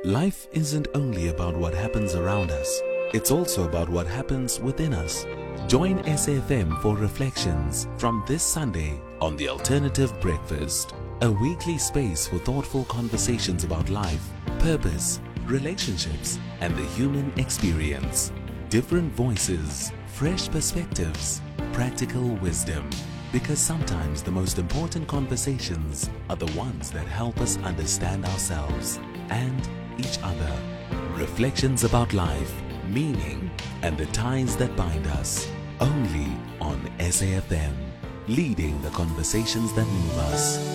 Life isn't only about what happens around us, it's also about what happens within us. Join SAFM for Reflections from this Sunday on The Alternative Breakfast, a weekly space for thoughtful conversations about life, purpose, relationships, and the human experience. Different voices, fresh perspectives, practical wisdom. Because sometimes the most important conversations are the ones that help us understand ourselves and each other. Reflections about life, meaning, and the ties that bind us. Only on SAFM, leading the conversations that move us.